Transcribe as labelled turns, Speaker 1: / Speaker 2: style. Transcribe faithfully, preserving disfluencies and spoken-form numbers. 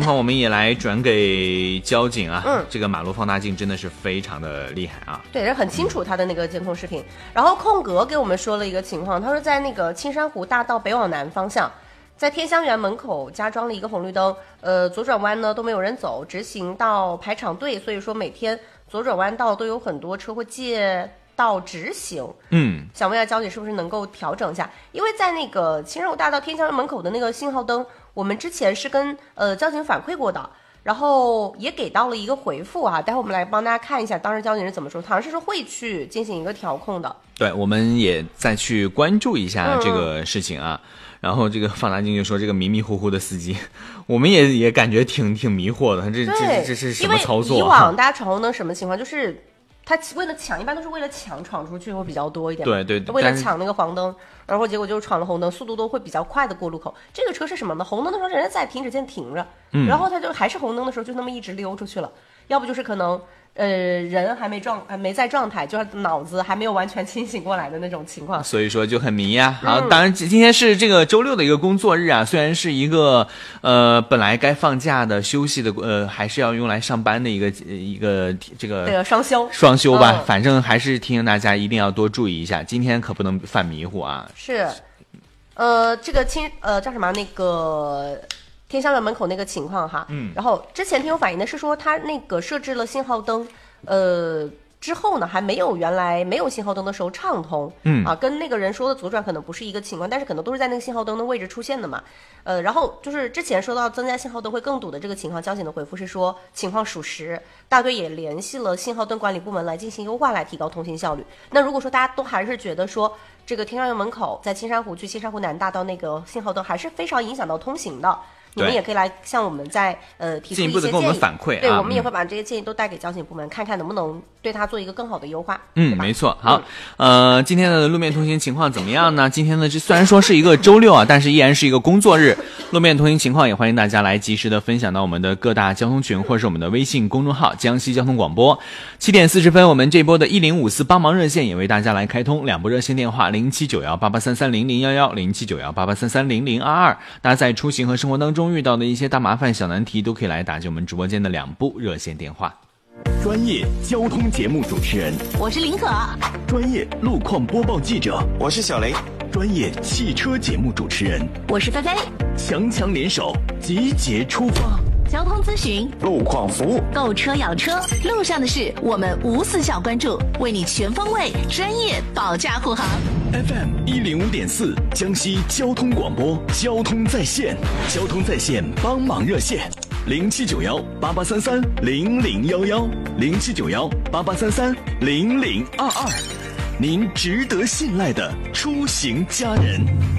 Speaker 1: 况我们也来转给交警啊。
Speaker 2: 嗯，
Speaker 1: 这个马路放大镜真的是非常的厉害啊。
Speaker 2: 对，很清楚他的那个监控视频。然后空格给我们说了一个情况，他说在那个青山湖大道北往南方向，在天香园门口加装了一个红绿灯，呃，左转弯呢都没有人走，直行道排长队，所以说每天左转弯道都有很多车会借道直行。
Speaker 1: 嗯，
Speaker 2: 想问一下交警是不是能够调整一下？因为在那个青山湖大道天香园门口的那个信号灯，我们之前是跟呃交警反馈过的。然后也给到了一个回复啊，待会我们来帮大家看一下当时交警是怎么说，好像是说会去进行一个调控的。
Speaker 1: 对，我们也再去关注一下这个事情啊。嗯、然后这个放大镜就说这个迷迷糊糊的司机，我们也也感觉挺挺迷惑的，这这这是什么操作、啊？
Speaker 2: 因为以往大家闯红灯什么情况，就是他为了抢，一般都是为了抢闯出去会比较多一点。
Speaker 1: 对对对，
Speaker 2: 为了抢那个黄灯。然后结果就是闯了红灯，速度都会比较快的过路口。这个车是什么呢？红灯的时候人家在停止线停着，嗯、然后他就还是红灯的时候就那么一直溜出去了。要不就是可能呃人还没状还没在状态，就是脑子还没有完全清醒过来的那种情况。
Speaker 1: 所以说就很迷呀、啊。好、嗯，当然今天是这个周六的一个工作日啊，虽然是一个呃本来该放假的休息的呃还是要用来上班的一个一个这个
Speaker 2: 这个双休
Speaker 1: 双休吧、
Speaker 2: 嗯，
Speaker 1: 反正还是提醒大家一定要多注意一下，今天可不能犯迷糊啊。
Speaker 2: 是，呃，这个青呃叫什么那个天香园门口那个情况哈，嗯，然后之前听有反映的是说他那个设置了信号灯，呃。之后呢，还没有原来没有信号灯的时候畅通，嗯啊，跟那个人说的左转可能不是一个情况，但是可能都是在那个信号灯的位置出现的嘛，呃，然后就是之前说到增加信号灯会更堵的这个情况，交警的回复是说情况属实，大队也联系了信号灯管理部门来进行优化，来提高通行效率。那如果说大家都还是觉得说这个天香园门口在青山湖去青山湖南大道那个信号灯还是非常影响到通行的。你们也可以来向我们在呃提出一些建议，
Speaker 1: 进一步的跟我们反馈、啊，
Speaker 2: 对、嗯、我们也会把这些建议都带给交警部门，看看能不能对它做一个更好的优化。
Speaker 1: 嗯，没错。好，嗯、呃，今天的路面通行情况怎么样呢？今天呢，这虽然说是一个周六啊，但是依然是一个工作日，路面通行情况也欢迎大家来及时的分享到我们的各大交通群或者是我们的微信公众号江西交通广播。七点四十分，我们这波的一零五四帮忙热线也为大家来开通两部热线电话零七九幺八八三三零零幺幺零七九幺八八三三零零二二，大家在出行和生活当中遇到的一些大麻烦小难题都可以来打进我们直播间的两部热线电话。
Speaker 3: 专业交通节目主持人，
Speaker 4: 我是林可；
Speaker 3: 专业路况播报记者，
Speaker 5: 我是小雷；
Speaker 3: 专业汽车节目主持人，
Speaker 4: 我是菲菲。
Speaker 3: 强强联手，集结出发。
Speaker 4: 交通咨询、
Speaker 5: 路况服务、
Speaker 4: 购车养车，路上的事我们无死角关注，为你全方位、专业保驾护航。
Speaker 3: F M 一零五点四，江西交通广播，交通在线，交通在线帮忙热线。零七九幺八八三三零零幺幺，零七九幺八八三三零零二二，您值得信赖的出行家人。